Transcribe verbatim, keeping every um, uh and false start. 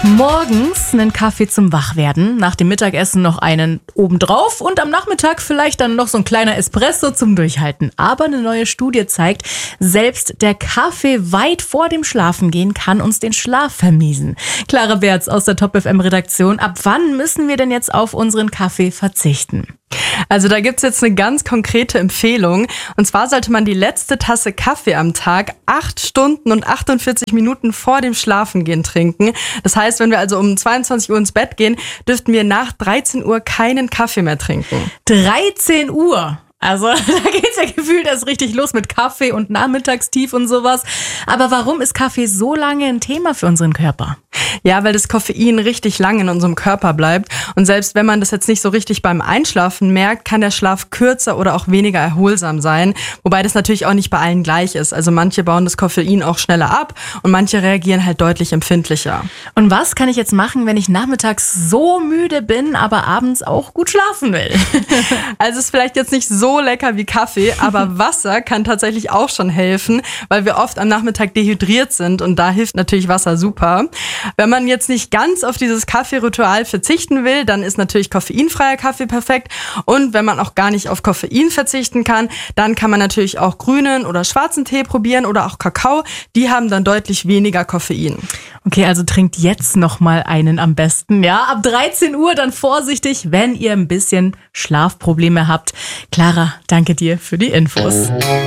Morgens einen Kaffee zum Wachwerden, nach dem Mittagessen noch einen obendrauf und am Nachmittag vielleicht dann noch so ein kleiner Espresso zum Durchhalten. Aber eine neue Studie zeigt, selbst der Kaffee weit vor dem Schlafengehen kann uns den Schlaf vermiesen. Clara Berz aus der Top F M-Redaktion. Ab wann müssen wir denn jetzt auf unseren Kaffee verzichten? Also da gibt's jetzt eine ganz konkrete Empfehlung. Und zwar sollte man die letzte Tasse Kaffee am Tag acht Stunden und achtundvierzig Minuten vor dem Schlafengehen trinken. Das heißt, wenn wir also um zweiundzwanzig Uhr ins Bett gehen, dürften wir nach dreizehn Uhr keinen Kaffee mehr trinken. dreizehn Uhr? Also da geht's ja gefühlt erst richtig los mit Kaffee und Nachmittagstief und sowas. Aber warum ist Kaffee so lange ein Thema für unseren Körper? Ja, weil das Koffein richtig lang in unserem Körper bleibt. Und selbst wenn man das jetzt nicht so richtig beim Einschlafen merkt, kann der Schlaf kürzer oder auch weniger erholsam sein. Wobei das natürlich auch nicht bei allen gleich ist. Also manche bauen das Koffein auch schneller ab und manche reagieren halt deutlich empfindlicher. Und was kann ich jetzt machen, wenn ich nachmittags so müde bin, aber abends auch gut schlafen will? Also es ist vielleicht jetzt nicht so lecker wie Kaffee, aber Wasser kann tatsächlich auch schon helfen, weil wir oft am Nachmittag dehydriert sind und da hilft natürlich Wasser super. Wenn man jetzt nicht ganz auf dieses Kaffeeritual verzichten will, dann ist natürlich koffeinfreier Kaffee perfekt. Und wenn man auch gar nicht auf Koffein verzichten kann, dann kann man natürlich auch grünen oder schwarzen Tee probieren oder auch Kakao. Die haben dann deutlich weniger Koffein. Okay, also trinkt jetzt noch mal einen am besten. Ja, ab dreizehn Uhr dann vorsichtig, wenn ihr ein bisschen Schlafprobleme habt. Clara, danke dir für die Infos.